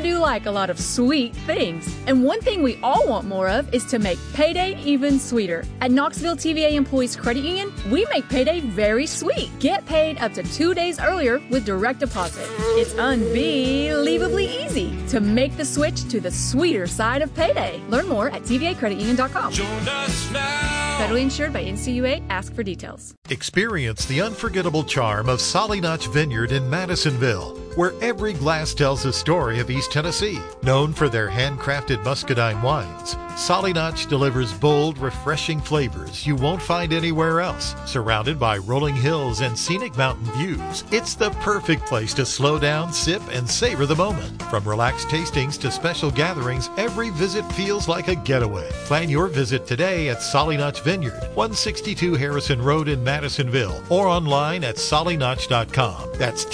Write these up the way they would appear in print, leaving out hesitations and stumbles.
do like a lot of sweet things. And one thing we all want more of is to make payday even sweeter. At Knoxville TVA Employees Credit Union, we make payday very sweet. Get paid up to 2 days earlier with direct deposit. It's unbelievably easy to make the switch to the sweeter side of payday. Learn more at tvacreditunion.com. Join us now. Federally insured by NCUA. Ask for details. Experience the unforgettable charm of Solly Notch Vineyard in Madisonville, where every glass tells a story of East Tennessee. Known for their handcrafted muscadine wines, Solly Notch delivers bold, refreshing flavors you won't find anywhere else. Surrounded by rolling hills and scenic mountain views, it's the perfect place to slow down, sip, and savor the moment. From relaxed tastings to special gatherings, every visit feels like a getaway. Plan your visit today at Solly Notch Vineyard, 162 Harrison Road in Madisonville, or online at sollynotch.com. That's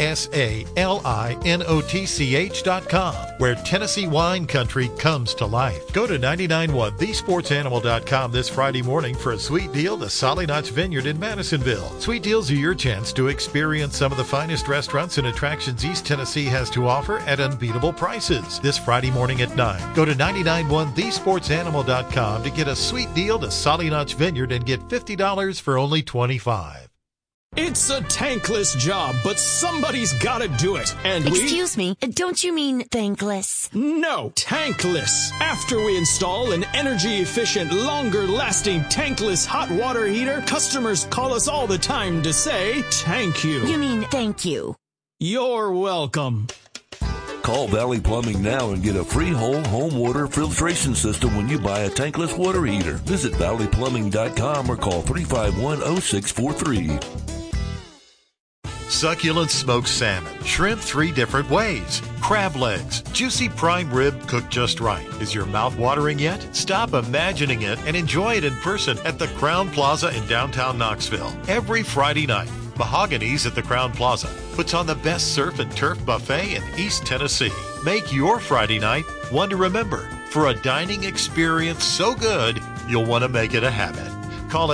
TSALINOTCH.com, where Tennessee wine country comes to life. Go to 991thesportsanimal.com this Friday morning for a sweet deal to Solly Notch Vineyard in Madisonville. Sweet deals are your chance to experience some of the finest restaurants and attractions East Tennessee has to offer at unbeatable prices. This Friday morning at 9. Go to 991thesportsanimal.com to get a sweet deal to Solly Notch Vineyard and get $50 for only $25. It's a tankless job, but somebody's got to do it. And Excuse me, don't you mean thankless? No, tankless. After we install an energy-efficient, longer-lasting tankless hot water heater, customers call us all the time to say, thank you. You mean thank you. You're welcome. Call Valley Plumbing now and get a free whole home water filtration system when you buy a tankless water heater. Visit valleyplumbing.com or call 351-0643. Succulent smoked salmon, shrimp 3 different ways, crab legs, juicy prime rib cooked just right. Is your mouth watering yet? Stop imagining it and enjoy it in person at the Crown Plaza in downtown Knoxville. Every Friday night, Mahogany's at the Crown Plaza puts on the best surf and turf buffet in East Tennessee. Make your Friday night one to remember for a dining experience so good you'll want to make it a habit. Call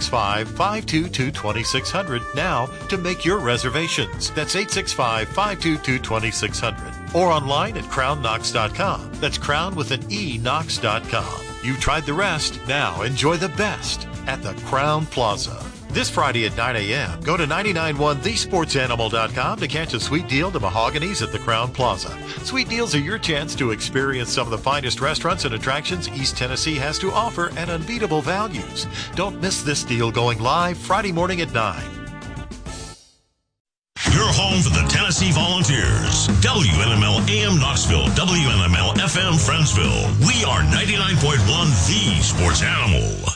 865-522-2600 now to make your reservations. That's 865-522-2600. Or online at crownknox.com. That's crown with an E, knox.com. You've tried the rest. Now enjoy the best at the Crown Plaza. This Friday at 9 a.m., go to 991thesportsanimal.com to catch a sweet deal to Mahogany's at the Crown Plaza. Sweet deals are your chance to experience some of the finest restaurants and attractions East Tennessee has to offer at unbeatable values. Don't miss this deal going live Friday morning at 9. Your home for the Tennessee Volunteers. WNML AM Knoxville, WNML FM Friendsville. We are 99.1 The Sports Animal.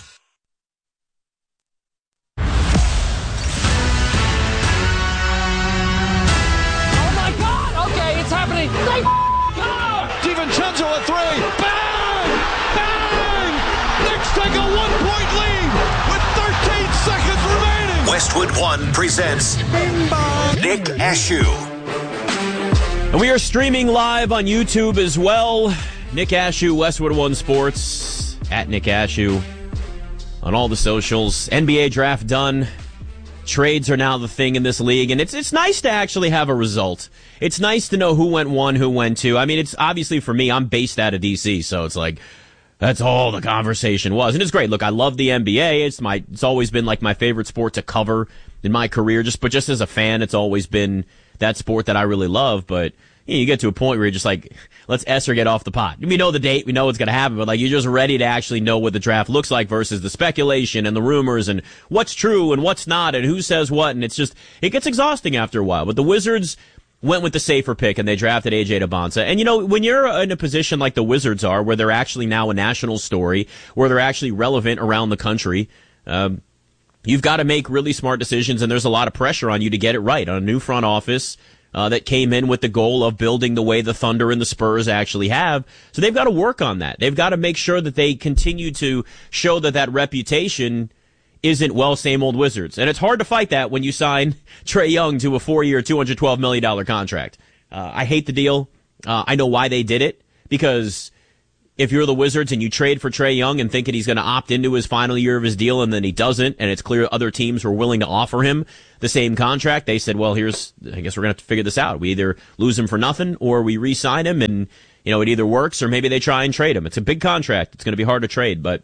DiVincenzo a 3. Bang! Bang! Knicks take a 1-point lead with 13 seconds remaining. Westwood One presents Nick Ashew. And we are streaming live on YouTube as well. Nick Ashew, Westwood One Sports, at Nick Ashew on all the socials. NBA draft done. Trades are now the thing in this league, and it's nice to actually have a result. It's nice to know who went 1, who went 2. I mean, it's obviously for me, I'm based out of D.C., so it's like, that's all the conversation was. And it's great. Look, I love the NBA. It's always been like my favorite sport to cover in my career. But just as a fan, it's always been that sport that I really love. But you get to a point where you're just like, let's S or get off the pot. We know the date, we know what's going to happen, but like you're just ready to actually know what the draft looks like versus the speculation and the rumors and what's true and what's not and who says what. And it gets exhausting after a while. But the Wizards went with the safer pick and they drafted AJ Debonsa. And when you're in a position like the Wizards are, where they're actually now a national story, where they're actually relevant around the country, you've got to make really smart decisions, and there's a lot of pressure on you to get it right on a new front office that came in with the goal of building the way the Thunder and the Spurs actually have. So they've got to work on that. They've got to make sure that they continue to show that reputation isn't, well, same old Wizards. And it's hard to fight that when you sign Trae Young to a 4-year, $212 million contract. I hate the deal. I know why they did it, because if you're the Wizards and you trade for Trae Young and thinking he's going to opt into his final year of his deal and then he doesn't, and it's clear other teams were willing to offer him the same contract, they said, well, I guess we're going to have to figure this out. We either lose him for nothing or we re-sign him and, it either works or maybe they try and trade him. It's a big contract. It's going to be hard to trade, but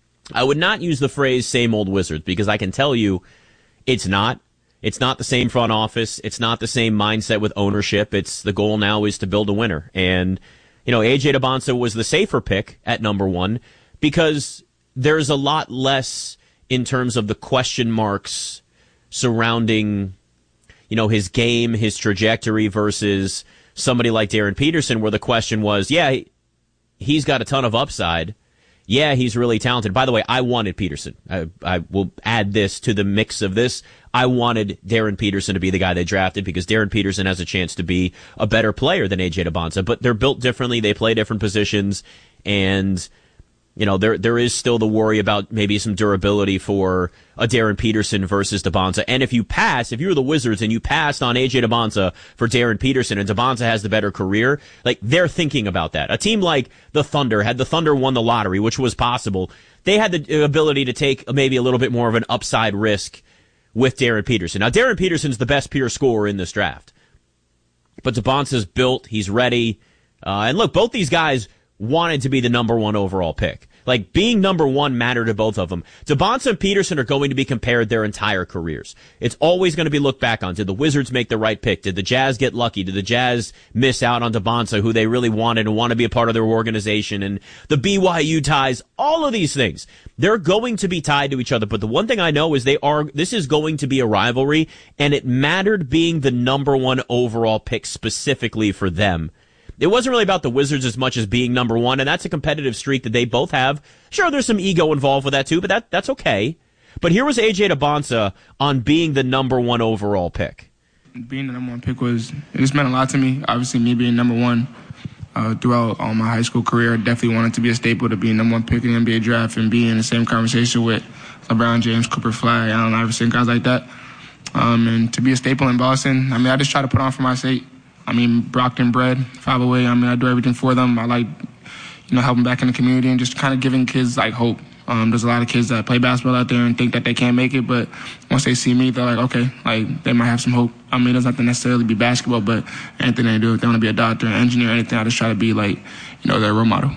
I would not use the phrase same old Wizards because I can tell you it's not. It's not the same front office. It's not the same mindset with ownership. The goal now is to build a winner. And, A.J. Dybantsa was the safer pick at number 1 because there's a lot less in terms of the question marks surrounding, his game, his trajectory versus somebody like Darren Peterson where the question was, yeah, he's got a ton of upside. Yeah, he's really talented. By the way, I wanted Peterson. I will add this to the mix of this. I wanted Darren Peterson to be the guy they drafted because Darren Peterson has a chance to be a better player than A.J. Dybantsa, but they're built differently. They play different positions, and there is still the worry about maybe some durability for a Darren Peterson versus Dybantsa. And if you were the Wizards and you passed on A.J. Dybantsa for Darren Peterson and Dybantsa has the better career, they're thinking about that. A team like the Thunder, had the Thunder won the lottery, which was possible, they had the ability to take maybe a little bit more of an upside risk with Darren Peterson. Now, Darren Peterson's the best pure scorer in this draft. But Dybantsa's built, he's ready. And look, both these guys wanted to be the number 1 overall pick. Being number 1 mattered to both of them. Dybantsa and Peterson are going to be compared their entire careers. It's always going to be looked back on. Did the Wizards make the right pick? Did the Jazz get lucky? Did the Jazz miss out on Dybantsa, who they really wanted and want to be a part of their organization? And the BYU ties, all of these things. They're going to be tied to each other. But the one thing I know is this is going to be a rivalry, and it mattered being the number 1 overall pick specifically for them. It wasn't really about the Wizards as much as being number 1, and that's a competitive streak that they both have. Sure, there's some ego involved with that too, but that's okay. But here was A.J. Dybantsa on being the number 1 overall pick. Being the number 1 pick it just meant a lot to me. Obviously, me being number 1 throughout all my high school career, I definitely wanted to be a staple to be number 1 pick in the NBA draft and be in the same conversation with LeBron James, Cooper Flag, Allen Iverson, guys like that. And to be a staple in Boston, I just try to put on for my sake. Brockton bred, 508. I do everything for them. I like, helping back in the community and just kind of giving kids hope. There's a lot of kids that play basketball out there and think that they can't make it, but once they see me, they're like, okay, they might have some hope. It doesn't have to necessarily be basketball, but anything they do, if they want to be a doctor, an engineer, anything, I just try to be their role model.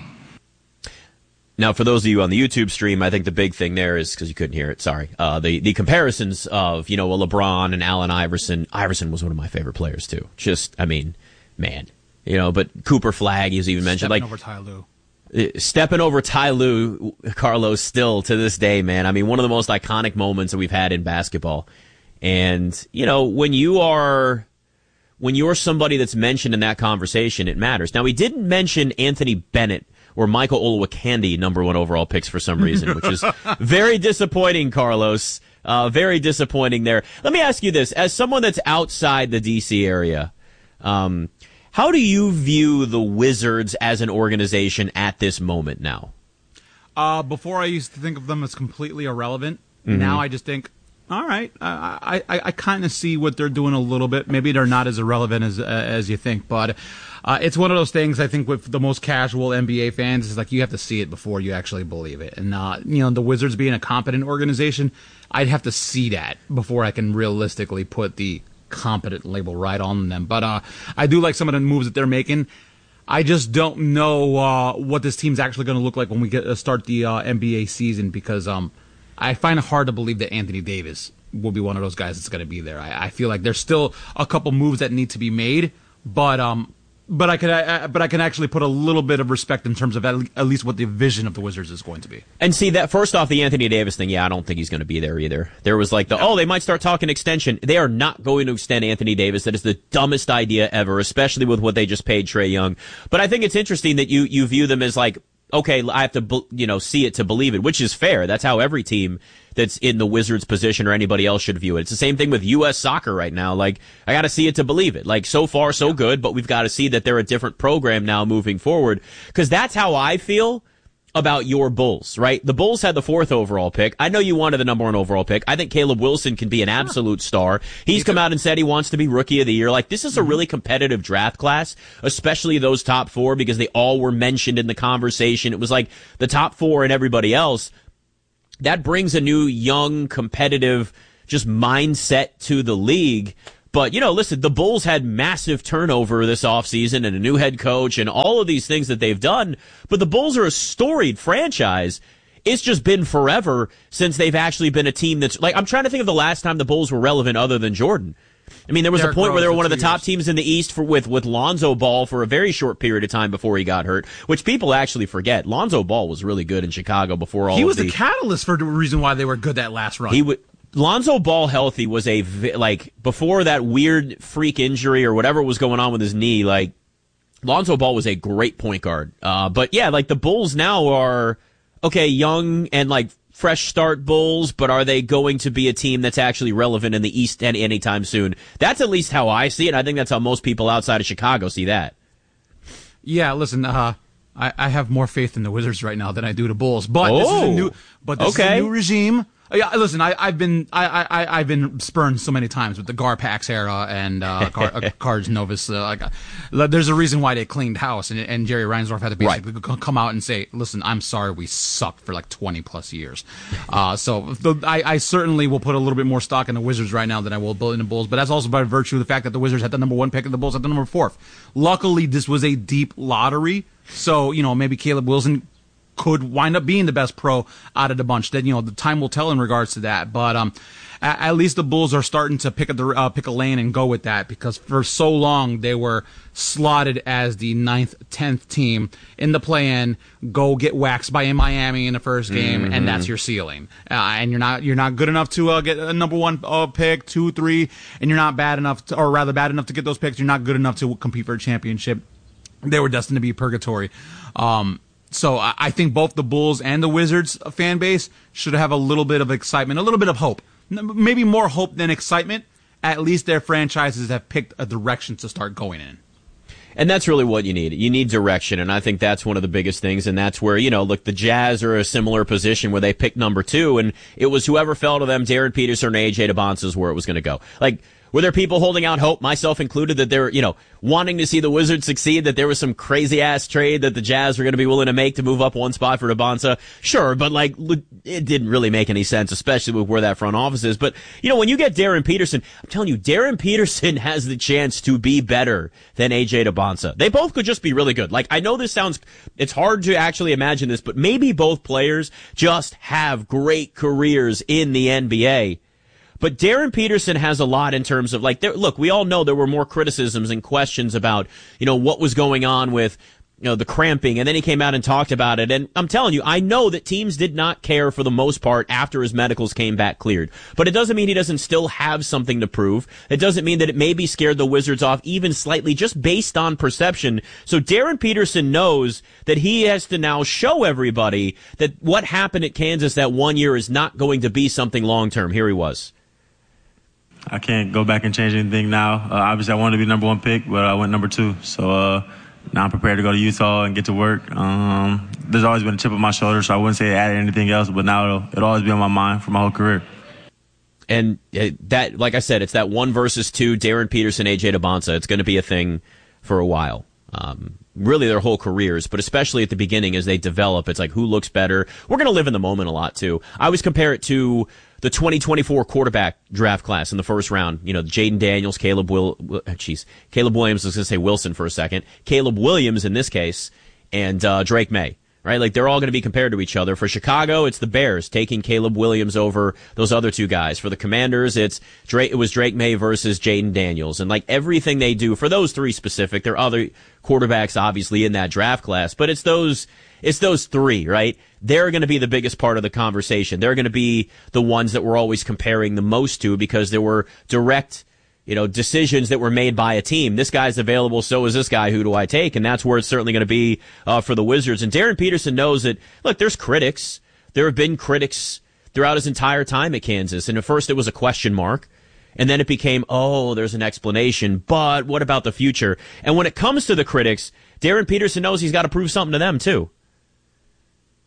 Now, for those of you on the YouTube stream, I think the big thing there is, because you couldn't hear it, sorry, the comparisons of, a LeBron and Allen Iverson. Iverson was one of my favorite players, too. Man. But Cooper Flag, he's even mentioned. Stepping over Ty Lue. Stepping over Ty Lue, Carlos, still to this day, man. One of the most iconic moments that we've had in basketball. And, when you're somebody that's mentioned in that conversation, it matters. Now, we didn't mention Anthony Bennett or Michael Olowokandi number 1 overall picks for some reason, which is very disappointing, Carlos. Very disappointing there. Let me ask you this. As someone that's outside the D.C. area, how do you view the Wizards as an organization at this moment now? Before I used to think of them as completely irrelevant. Mm-hmm. Now I just think, all right, I kind of see what they're doing a little bit. Maybe they're not as irrelevant as you think, but it's one of those things, I think, with the most casual NBA fans, is you have to see it before you actually believe it. And, the Wizards being a competent organization, I'd have to see that before I can realistically put the competent label right on them. But I do like some of the moves that they're making. I just don't know what this team's actually going to look like when we start the NBA season, because I find it hard to believe that Anthony Davis will be one of those guys that's going to be there. I feel like there's still a couple moves that need to be made, but I can actually put a little bit of respect in terms of at least what the vision of the Wizards is going to be. And see, that first off, the Anthony Davis thing, I don't think he's going to be there either. There was they might start talking extension. They are not going to extend Anthony Davis. That is the dumbest idea ever, especially with what they just paid Trae Young. But I think it's interesting that you view them as okay, I have to, see it to believe it, which is fair. That's how every team that's in the Wizards position or anybody else should view it. It's the same thing with U.S. soccer right now. I got to see it to believe it. So far, so good, but we've got to see that they're a different program now moving forward. Because that's how I feel about your Bulls, right? The Bulls had the 4th overall pick. I know you wanted the number 1 overall pick. I think Caleb Wilson can be an absolute star. He's come out and said he wants to be Rookie of the Year. Like, this is a really competitive draft class, especially those top 4, because they all were mentioned in the conversation. It was like the top 4 and everybody else. That brings a new, young, competitive, just mindset to the league. But, listen, the Bulls had massive turnover this offseason and a new head coach and all of these things that they've done. But the Bulls are a storied franchise. It's just been forever since they've actually been a team that's like, I'm trying to think of the last time the Bulls were relevant other than Jordan. I mean, there was a point where they were one of the top teams in the East with Lonzo Ball for a very short period of time before he got hurt, which people actually forget. Lonzo Ball was really good in Chicago before all. He was the catalyst for the reason why they were good that last run. Lonzo Ball healthy was before that weird freak injury or whatever was going on with his knee, Lonzo Ball was a great point guard. But yeah, the Bulls now are, okay, young and fresh start Bulls, but are they going to be a team that's actually relevant in the East anytime soon? That's at least how I see it. I think that's how most people outside of Chicago see that. Yeah, listen, I have more faith in the Wizards right now than I do the Bulls, but this is a new regime. Yeah, listen, I've been spurned so many times with the Garpax era and Cards Novus. There's a reason why they cleaned house, and Jerry Reinsdorf had to basically come out and say, "Listen, I'm sorry, we sucked for 20 plus years." I certainly will put a little bit more stock in the Wizards right now than I will in the Bulls, but that's also by virtue of the fact that the Wizards had the number 1 pick and the Bulls had the number 4th. Luckily, this was a deep lottery, so maybe Caleb Wilson could wind up being the best pro out of the bunch. That the time will tell in regards to that. But at least the Bulls are starting to pick a lane and go with that, because for so long they were slotted as the 9th, 10th team in the play-in. Go get waxed by Miami in the first game, and that's your ceiling. And you're not good enough to get a number 1 pick, 2, 3, and you're not bad enough to get those picks. You're not good enough to compete for a championship. They were destined to be purgatory. So I think both the Bulls and the Wizards fan base should have a little bit of excitement, a little bit of hope. Maybe more hope than excitement. At least their franchises have picked a direction to start going in. And that's really what you need. You need direction, and I think that's one of the biggest things, and that's where, look, the Jazz are a similar position where they picked number 2, and it was whoever fell to them, Darren Peterson or AJ DeBonsa, is where it was going to go. Were there people holding out hope, myself included, that they're, wanting to see the Wizards succeed, that there was some crazy-ass trade that the Jazz were going to be willing to make to move up 1 spot for DeBonsa? Sure, but, it didn't really make any sense, especially with where that front office is. But, when you get Darren Peterson, I'm telling you, Darren Peterson has the chance to be better than AJ DeBonsa. They both could just be really good. I know it's hard to actually imagine this, but maybe both players just have great careers in the NBA. But Darren Peterson has a lot in terms of look, we all know there were more criticisms and questions about, what was going on with, the cramping, and then he came out and talked about it. And I'm telling you, I know that teams did not care for the most part after his medicals came back cleared. But it doesn't mean he doesn't still have something to prove. It doesn't mean that it maybe scared the Wizards off even slightly just based on perception. So Darren Peterson knows that he has to now show everybody that what happened at Kansas that 1 year is not going to be something long term. Here he was. I can't go back and change anything now. Obviously, I wanted to be number 1 pick, but I went number 2. So now I'm prepared to go to Utah and get to work. There's always been a chip on my shoulder, so I wouldn't say it added anything else, but now it'll always be on my mind for my whole career. And that, like I said, it's that 1 versus 2, Darren Peterson, AJ DeBonsa. It's going to be a thing for a while. Really their whole careers, but especially at the beginning as they develop, it's who looks better. We're going to live in the moment a lot, too. I always compare it to the 2024 quarterback draft class in the first round. Jaden Daniels, Caleb Williams, I was going to say Wilson for a second. Caleb Williams in this case, and Drake May. Right? They're all going to be compared to each other. For Chicago, it's the Bears taking Caleb Williams over those other 2 guys. For the Commanders, it was Drake May versus Jaden Daniels. And everything they do, for those 3 specific, there are other quarterbacks obviously in that draft class, but it's those 3, right? They're going to be the biggest part of the conversation. They're going to be the ones that we're always comparing the most to, because there were direct decisions that were made by a team. This guy's available, so is this guy. Who do I take? And that's where it's certainly going to be for the Wizards. And Darren Peterson knows that, look, there's critics. There have been critics throughout his entire time at Kansas. And at first it was a question mark. And then it became, there's an explanation. But what about the future? And when it comes to the critics, Darren Peterson knows he's got to prove something to them, too.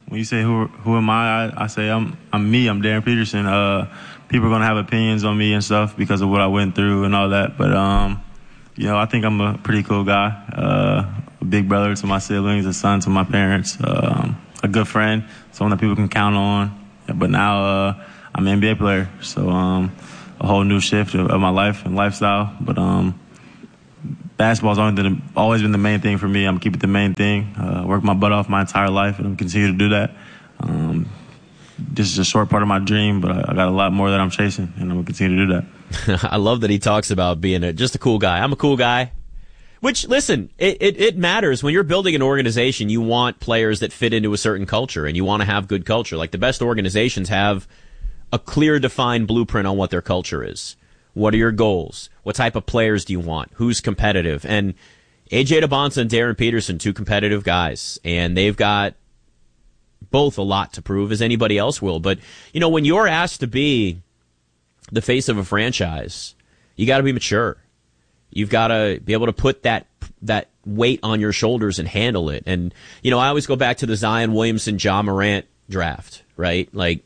When you say who am I say I'm me. I'm Darren Peterson. People are gonna have opinions on me and stuff because of what I went through and all that. But I think I'm a pretty cool guy. A big brother to my siblings, a son to my parents, a good friend, someone that people can count on. But now I'm an NBA player, so a whole new shift of my life and lifestyle. But basketball's always been the main thing for me. I'm gonna keep it the main thing. Work my butt off my entire life, and I'm continue to do that. This is a short part of my dream, but I got a lot more that I'm chasing, and I'm gonna continue to do that. I love that he talks about being just a cool guy. I'm a cool guy. Which, listen, it matters. When you're building an organization, you want players that fit into a certain culture, and you want to have good culture. Like, the best organizations have a clear, defined blueprint on what their culture is. What are your goals? What type of players do you want? Who's competitive? And A.J. Dybantsa and Darren Peterson, two competitive guys, and they've got both a lot to prove, as anybody else will. But, when you're asked to be the face of a franchise, you got to be mature. You've got to be able to put that weight on your shoulders and handle it. And, I always go back to the Zion Williamson, Ja Morant draft, right? Like,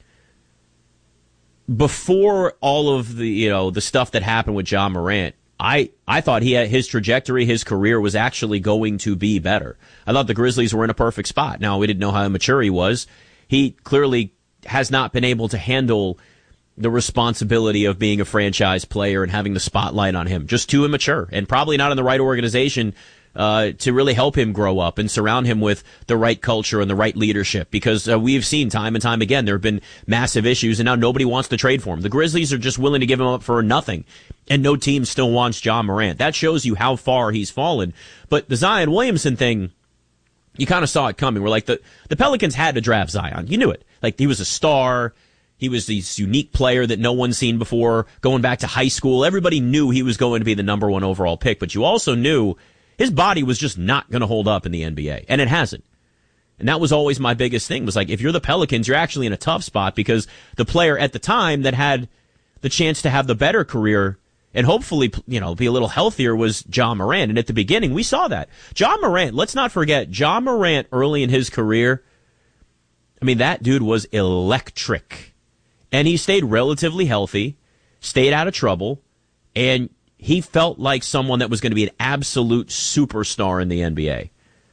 before all of the, the stuff that happened with Ja Morant, I thought his trajectory, his career was actually going to be better. I thought the Grizzlies were in a perfect spot. Now, we didn't know how mature he was. He clearly has not been able to handle the responsibility of being a franchise player and having the spotlight on him. Just too immature, and probably not in the right organization to really help him grow up and surround him with the right culture and the right leadership, because we've seen time and time again there have been massive issues, and now nobody wants to trade for him. The Grizzlies are just willing to give him up for nothing, and no team still wants Ja Morant. That shows you how far he's fallen. But the Zion Williamson thing, you kind of saw it coming. Where like the Pelicans had to draft Zion. You knew it. Like, he was a star. He was this unique player that no one's seen before, going back to high school. Everybody knew he was going to be the number one overall pick, but you also knew his body was just not going to hold up in the NBA, and it hasn't. And that was always my biggest thing, was like, if you're the Pelicans, you're actually in a tough spot, because the player at the time that had the chance to have the better career and hopefully, be a little healthier was Ja Morant. And at the beginning, we saw that. Ja Morant, let's not forget, Ja Morant early in his career, that dude was electric. And he stayed relatively healthy, stayed out of trouble, and he felt like someone that was going to be an absolute superstar in the NBA.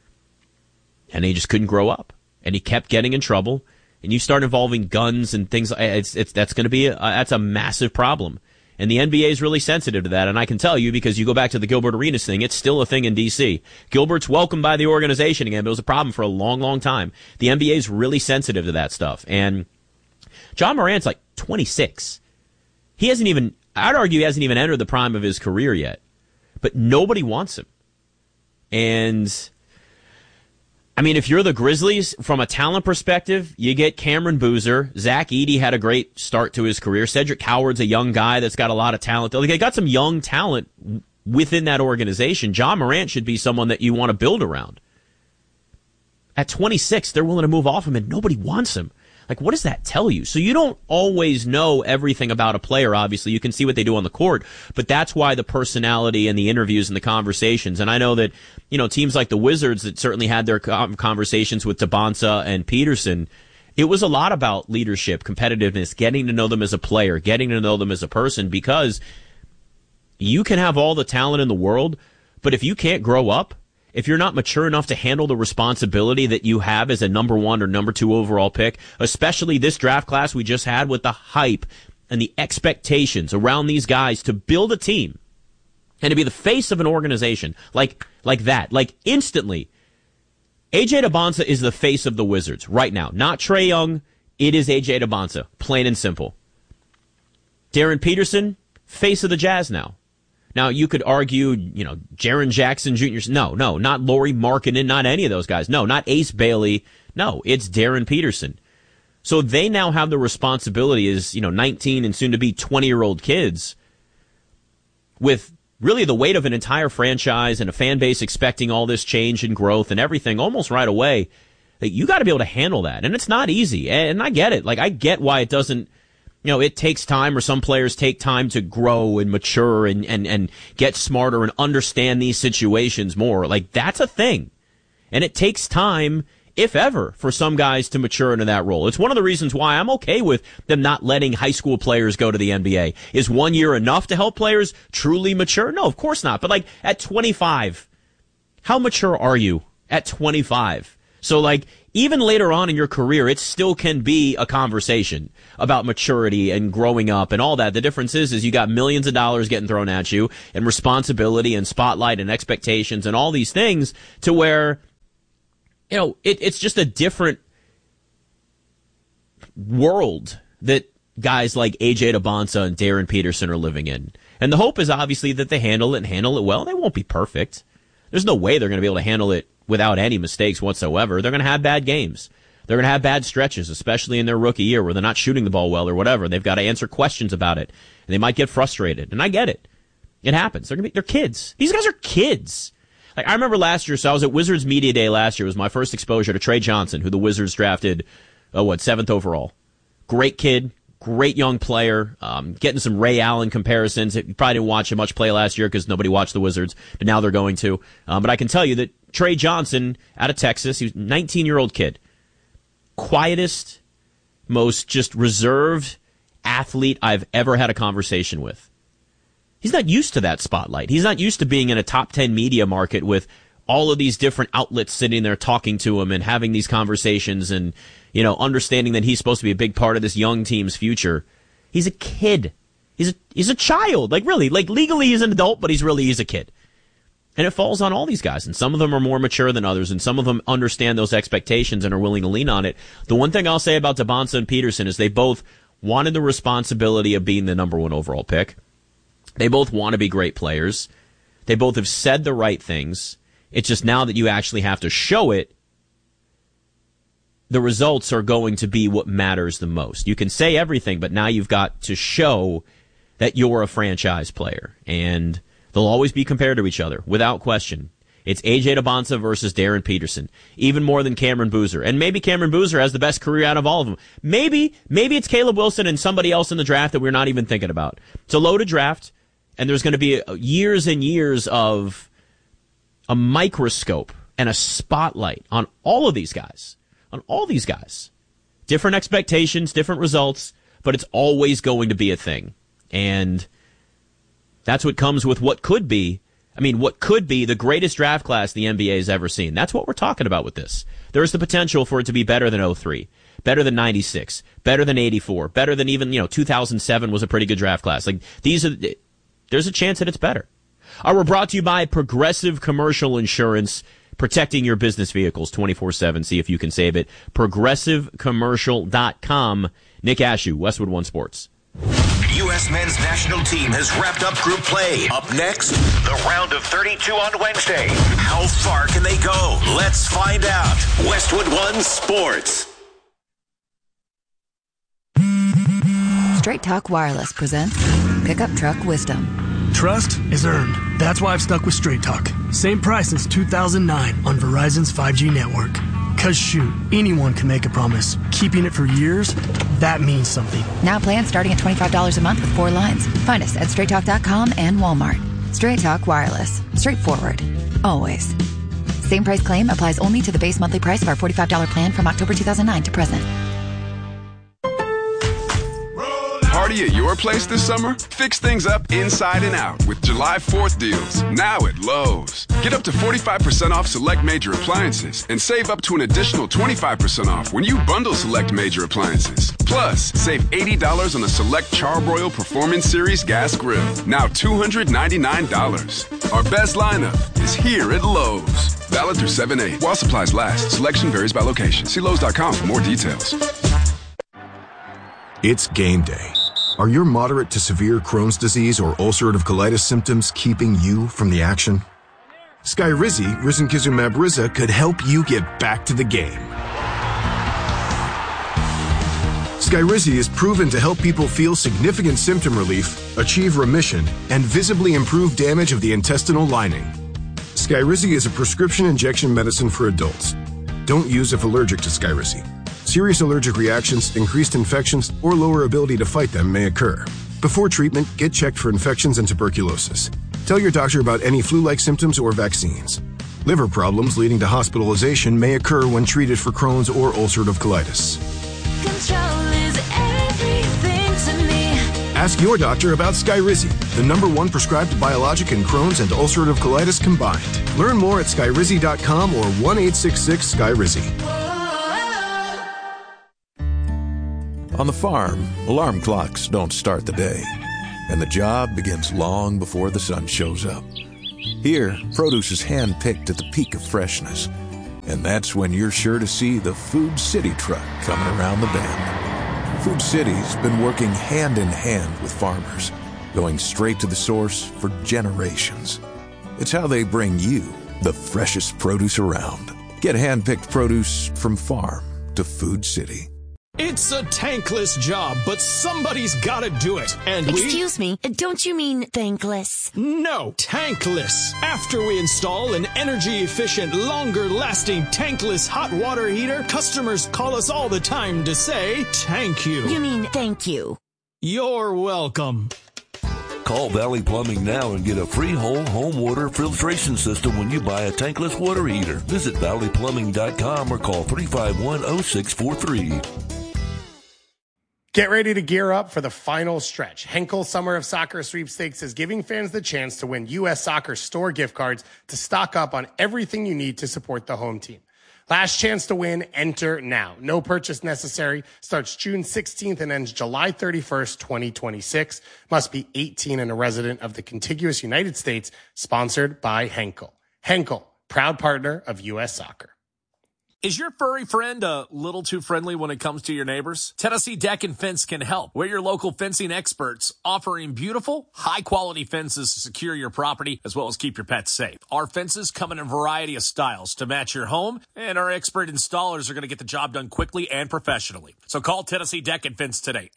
And he just couldn't grow up. And he kept getting in trouble. And you start involving guns and things. That's going to be that's a massive problem. And the NBA is really sensitive to that. And I can tell you, because you go back to the Gilbert Arenas thing, it's still a thing in D.C. Gilbert's welcomed by the organization again, but it was a problem for a long, long time. The NBA is really sensitive to that stuff. And Ja Morant's like 26. I'd argue he hasn't even entered the prime of his career yet. But nobody wants him. And, if you're the Grizzlies, from a talent perspective, you get Cameron Boozer. Zach Edey had a great start to his career. Cedric Howard's a young guy that's got a lot of talent. They got some young talent within that organization. Ja Morant should be someone that you want to build around. At 26, they're willing to move off him, and nobody wants him. Like, what does that tell you? So you don't always know everything about a player, obviously. You can see what they do on the court, but that's why the personality and the interviews and the conversations. And I know that, teams like the Wizards that certainly had their conversations with Dybantsa and Peterson, it was a lot about leadership, competitiveness, getting to know them as a player, getting to know them as a person, because you can have all the talent in the world, but if you can't grow up, if you're not mature enough to handle the responsibility that you have as a number 1 or number 2 overall pick, especially this draft class we just had, with the hype and the expectations around these guys to build a team and to be the face of an organization like that, like instantly, A.J. Dybantsa is the face of the Wizards right now. Not Trae Young. It is A.J. Dybantsa, plain and simple. Darren Peterson, face of the Jazz now. Now, you could argue, Jaren Jackson Jr. No, not Lauri Markkanen, not any of those guys. No, not Ace Bailey. No, it's Darren Peterson. So they now have the responsibility as, 19 and soon to be 20-year-old kids, with really the weight of an entire franchise and a fan base expecting all this change and growth and everything almost right away. You got to be able to handle that. And it's not easy. And I get it. Like, I get why it doesn't, it takes time, or some players take time to grow and mature and get smarter and understand these situations more. Like, that's a thing. And it takes time if ever, for some guys to mature into that role. It's one of the reasons why I'm okay with them not letting high school players go to the NBA. Is 1 year enough to help players truly mature? No, of course not. But like at 25, how mature are you at 25? So like even later on in your career, it still can be a conversation about maturity and growing up and all that. The difference is you got millions of dollars getting thrown at you and responsibility and spotlight and expectations and all these things to where, you know, it's just a different world that guys like AJ Debonsa and Darren Peterson are living in. And the hope is obviously that they handle it and handle it well. They won't be perfect. There's no way they're going to be able to handle it without any mistakes whatsoever. They're going to have bad games. They're going to have bad stretches, especially in their rookie year where they're not shooting the ball well or whatever. They've got to answer questions about it, and they might get frustrated. And I get it. It happens. They're kids. These guys are kids. Like I remember last year, so I was at Wizards Media Day last year. It was my first exposure to Trey Johnson, who the Wizards drafted, 7th overall. Great kid. Great young player, getting some Ray Allen comparisons. You probably didn't watch him much play last year because nobody watched the Wizards, but now they're going to. But I can tell you that Trey Johnson out of Texas, he was a 19-year-old kid. Quietest, most just reserved athlete I've ever had a conversation with. He's not used to that spotlight. He's not used to being in a top 10 media market with all of these different outlets sitting there talking to him and having these conversations and, you know, understanding that he's supposed to be a big part of this young team's future. He's a kid. He's a child. Like really, like legally he's an adult, but he's a kid. And it falls on all these guys. And some of them are more mature than others, and some of them understand those expectations and are willing to lean on it. The one thing I'll say about Debonsa and Peterson is they both wanted the responsibility of being the number 1 overall pick. They both want to be great players. They both have said the right things. It's just now that you actually have to show it, the results are going to be what matters the most. You can say everything, but now you've got to show that you're a franchise player. And they'll always be compared to each other, without question. It's AJ Debonsa versus Darren Peterson, even more than Cameron Boozer. And maybe Cameron Boozer has the best career out of all of them. Maybe it's Caleb Wilson and somebody else in the draft that we're not even thinking about. It's a loaded draft, and there's going to be years and years of a microscope and a spotlight on all of these guys. On all these guys. Different expectations, different results, but it's always going to be a thing. And that's what comes with what could be the greatest draft class the NBA has ever seen. That's what we're talking about with this. There's the potential for it to be better than 03, better than 96, better than 84, better than even, 2007 was a pretty good draft class. Like there's a chance that it's better. We're brought to you by Progressive Commercial Insurance, protecting your business vehicles 24/7. See if you can save it. ProgressiveCommercial.com. Nick Ashew, Westwood One Sports. U.S. men's national team has wrapped up group play. Up next, the round of 32 on Wednesday. How far can they go? Let's find out. Westwood One Sports. Straight Talk Wireless presents Pickup Truck Wisdom. Trust is earned. That's why I've stuck with Straight Talk. Same price since 2009 on Verizon's 5G network. Cause shoot, anyone can make a promise. Keeping it for years, that means something. Now plans starting at $25 a month with 4 lines. Find us at straighttalk.com and Walmart. Straight Talk Wireless. Straightforward. Always. Same price claim applies only to the base monthly price of our $45 plan from October 2009 to present. Party at your place this summer? Fix things up inside and out with July 4th deals, now at Lowe's. Get up to 45% off select major appliances and save up to an additional 25% off when you bundle select major appliances. Plus, save $80 on the select Char-Broil Performance Series gas grill, now $299. Our best lineup is here at Lowe's. Valid through 7/8 while supplies last. Selection varies by location. See Lowe's.com for more details. It's game day. Are your moderate to severe Crohn's disease or ulcerative colitis symptoms keeping you from the action? Skyrizi, risankizumab Riza, could help you get back to the game. Skyrizi is proven to help people feel significant symptom relief, achieve remission, and visibly improve damage of the intestinal lining. Skyrizi is a prescription injection medicine for adults. Don't use if allergic to Skyrizi. Serious allergic reactions, increased infections, or lower ability to fight them may occur. Before treatment, get checked for infections and tuberculosis. Tell your doctor about any flu-like symptoms or vaccines. Liver problems leading to hospitalization may occur when treated for Crohn's or ulcerative colitis. Control is everything to me. Ask your doctor about Skyrizi, the #1 prescribed biologic in Crohn's and ulcerative colitis combined. Learn more at skyrizi.com or 1-866-SKYRIZI. On the farm, alarm clocks don't start the day, and the job begins long before the sun shows up. Here, produce is hand-picked at the peak of freshness, and that's when you're sure to see the Food City truck coming around the bend. Food City's been working hand-in-hand with farmers, going straight to the source for generations. It's how they bring you the freshest produce around. Get hand-picked produce from farm to Food City. It's a tankless job, but somebody's gotta do it. And Excuse me, don't you mean thankless? No, tankless. After we install an energy-efficient, longer-lasting tankless hot water heater, customers call us all the time to say, thank you. You mean thank you. You're welcome. Call Valley Plumbing now and get a free whole home water filtration system when you buy a tankless water heater. Visit valleyplumbing.com or call 351-0643. Get ready to gear up for the final stretch. Henkel Summer of Soccer Sweepstakes is giving fans the chance to win U.S. Soccer store gift cards to stock up on everything you need to support the home team. Last chance to win, enter now. No purchase necessary. Starts June 16th and ends July 31st, 2026. Must be 18 and a resident of the contiguous United States. Sponsored by Henkel. Henkel, proud partner of U.S. Soccer. Is your furry friend a little too friendly when it comes to your neighbors? Tennessee Deck and Fence can help. We're your local fencing experts, offering beautiful, high-quality fences to secure your property as well as keep your pets safe. Our fences come in a variety of styles to match your home, and our expert installers are going to get the job done quickly and professionally. So call Tennessee Deck and Fence today,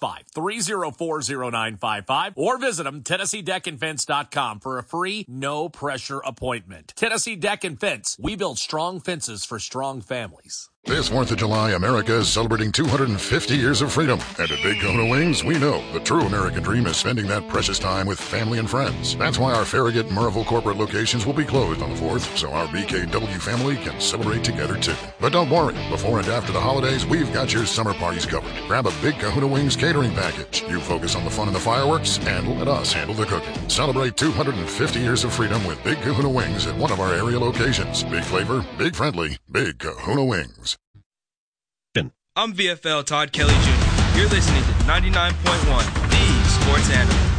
865-304-0955, or visit them, TennesseeDeckandFence.com, for a free, no-pressure appointment. Tennessee Deck and Fence. We build strong fences for strong families. This 4th of July, America is celebrating 250 years of freedom. And at Big Kahuna Wings, we know the true American dream is spending that precious time with family and friends. That's why our Farragut and Murrayville corporate locations will be closed on the 4th, so our BKW family can celebrate together too. But don't worry, before and after the holidays, we've got your summer parties covered. Grab a Big Kahuna Wings catering package. You focus on the fun and the fireworks, and let us handle the cooking. Celebrate 250 years of freedom with Big Kahuna Wings at one of our area locations. Big flavor, big friendly, Big Kahuna Wings. I'm VFL Todd Kelly Jr. You're listening to 99.1, the Sports Animal.